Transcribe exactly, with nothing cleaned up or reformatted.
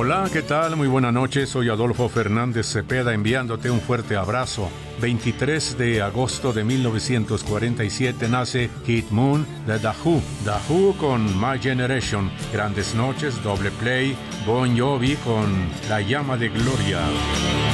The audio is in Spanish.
Hola, ¿qué tal? Muy buenas noches. Soy Adolfo Fernández Cepeda enviándote un fuerte abrazo. veintitrés de agosto de mil novecientos cuarenta y siete nace Keith Moon de The Who. The Who con My Generation. Grandes noches, doble play, Bon Jovi con La Llama de Gloria.